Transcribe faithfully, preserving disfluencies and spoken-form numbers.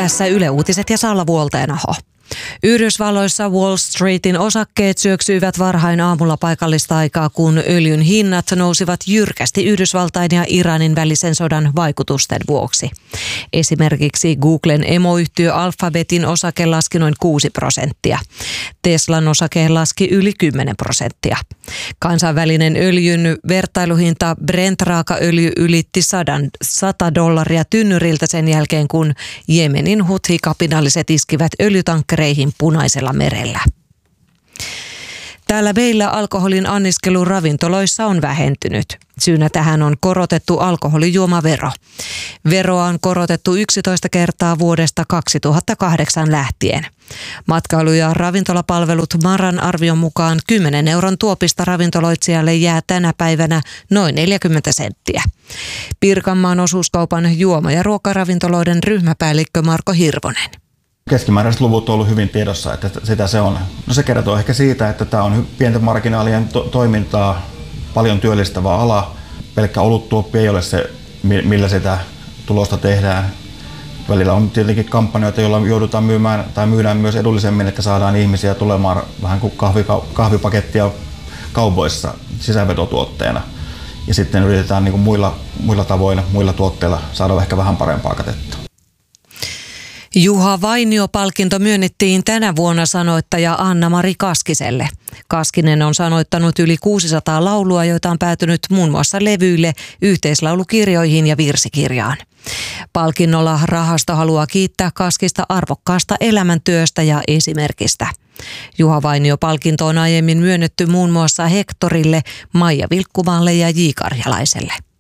Tässä Yle Uutiset ja Salla Vuolteenaho. Yhdysvalloissa Wall Streetin osakkeet syöksyivät varhain aamulla paikallista aikaa, kun öljyn hinnat nousivat jyrkästi Yhdysvaltain ja Iranin välisen sodan vaikutusten vuoksi. Esimerkiksi Googlen emoyhtiö Alphabetin osake laski noin kuusi prosenttia. Teslan osake laski yli kymmenen prosenttia. Kansainvälinen öljyn vertailuhinta Brent-raakaöljy ylitti sata dollaria tynnyriltä sen jälkeen, kun Jemenin Huthi-kapinalliset iskivät öljytankkereihin Punaisella merellä. Täällä meillä alkoholin anniskelu ravintoloissa on vähentynyt. Syynä tähän on korotettu alkoholijuomavero. Veroa on korotettu yksitoista kertaa vuodesta kaksituhattakahdeksan lähtien. Matkailu- ja ravintolapalvelut Maran arvion mukaan kymmenen euron tuopista ravintoloitsijalle jää tänä päivänä noin neljäkymmentä senttiä. Pirkanmaan osuuskaupan juoma- ja ruokaravintoloiden ryhmäpäällikkö Marko Hirvonen. Keskimääräiset luvut on ollut hyvin tiedossa, että sitä se on. No se kertoo ehkä siitä, että tämä on pienten marginaalien to- toimintaa, paljon työllistävä ala. Pelkkä oluttuoppi ei ole se, millä sitä tulosta tehdään. Välillä on tietenkin kampanjoita, joilla joudutaan myymään tai myydään myös edullisemmin, että saadaan ihmisiä tulemaan vähän kuin kahvi, kahvipakettia kaupoissa sisävetotuotteena. Ja sitten yritetään niin kuin muilla, muilla tavoin, muilla tuotteilla saada ehkä vähän parempaa katetta. Juha Vainio-palkinto myönnettiin tänä vuonna sanoittaja Anna-Mari Kaskiselle. Kaskinen on sanoittanut yli kuusisataa laulua, joita on päätynyt muun muassa levyille, yhteislaulukirjoihin ja virsikirjaan. Palkinnolla rahasto haluaa kiittää Kaskista arvokkaasta elämäntyöstä ja esimerkistä. Juha Vainio-palkinto on aiemmin myönnetty muun muassa Hektorille, Maija Vilkkumaalle ja J. Karjalaiselle.